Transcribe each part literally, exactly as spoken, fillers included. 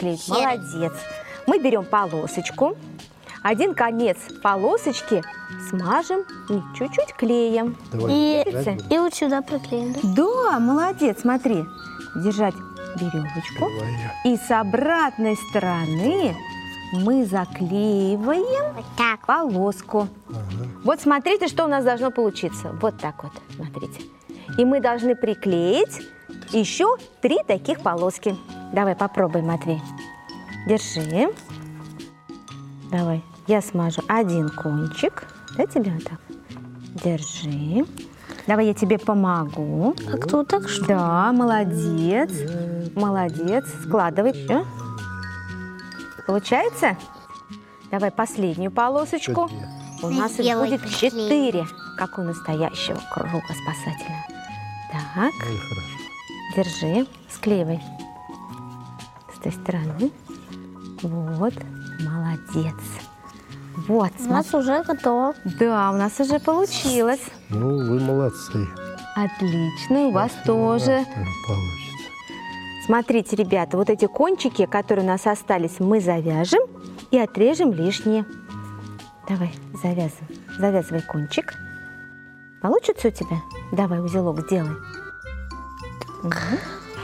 приклеить? Серый. Молодец. Мы берем полосочку. Один конец полосочки смажем чуть-чуть клеем. И, Видите? и вот сюда приклеим, да? Да, молодец, смотри. Держать веревочку. И с обратной стороны мы заклеиваем Вот так. полоску. Ага. Вот смотрите, что у нас должно получиться. Вот так вот, смотрите. И мы должны приклеить еще три таких полоски. Давай попробуем, Матвей. Держи. Давай, я смажу один кончик. Да, тебе вот так? Держи. Давай я тебе помогу. Как тут так что? Да, молодец. Молодец. Складывай. Всё. Получается? Давай последнюю полосочку. У нас их Сделай будет приклеить. четыре, как у настоящего круга спасательного. Так, Ой, хорошо. держи, склеивай. С той стороны. Вот, молодец. Вот, У нас уже готово. да, у нас уже получилось. Ну, вы молодцы. Отлично, у вас тоже. Классно получится. Смотрите, ребята, вот эти кончики, которые у нас остались, мы завяжем и отрежем лишние. Давай, завязывай. Завязывай кончик. Получится у тебя? Давай узелок сделай. Мгм.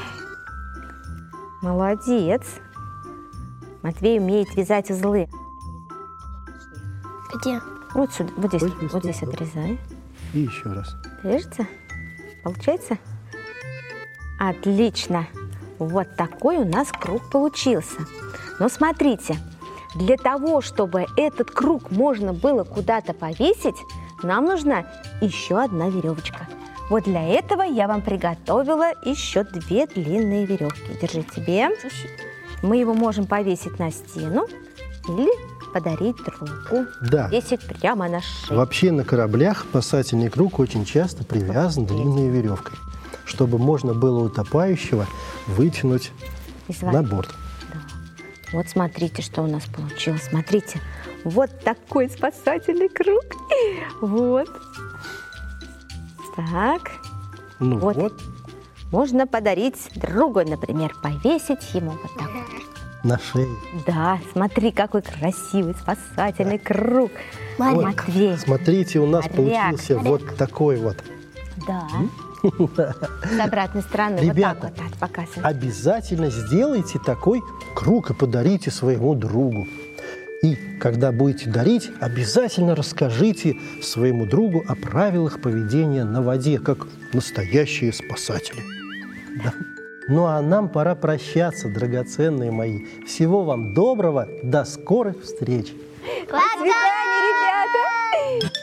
Молодец. Матвей умеет вязать узлы. Где? Вот сюда, вот здесь, Ой, здесь, вот здесь да. отрезай. И еще раз. Режется? Получается? Отлично! Вот такой у нас круг получился. Но смотрите, для того, чтобы этот круг можно было куда-то повесить, нам нужна еще одна веревочка. Вот для этого я вам приготовила еще две длинные веревки. Держи тебе. Мы его можем повесить на стену или подарить другу. Да. Весить прямо на шею. Вообще на кораблях спасательный круг очень часто привязан длинной веревкой, чтобы можно было утопающего вытянуть Из на воды. борт. Вот смотрите, что у нас получилось. Смотрите, вот такой спасательный круг. Вот. Так. Ну Вот. вот, Можно подарить другу, например, повесить ему вот так. на шее. Да, смотри, какой красивый спасательный круг. Моряк. Матвей. Смотрите, у нас Моряк, получился моряк. вот такой вот. Да. С обратной стороны. Ребята, вот так вот, так, показывай. Обязательно сделайте такой круг и подарите своему другу. И когда будете дарить, обязательно расскажите своему другу о правилах поведения на воде, как настоящие спасатели. Да. Ну а нам пора прощаться, драгоценные мои. Всего вам доброго, до скорых встреч! Пока!